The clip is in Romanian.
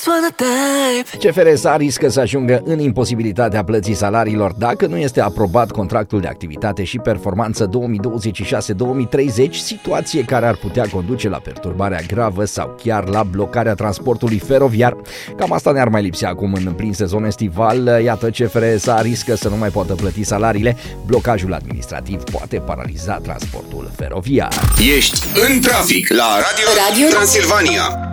CFR riscă să ajungă în imposibilitatea plății salariilor dacă nu este aprobat contractul de activitate și performanță 2026-2030, situație care ar putea conduce la perturbarea gravă sau chiar la blocarea transportului feroviar. Cam asta ne-ar mai lipsi acum în plin sezon estival. Iată, CFR riscă să nu mai poată plăti salariile. Blocajul administrativ poate paraliza transportul feroviar. Ești în trafic la Radio Transilvania.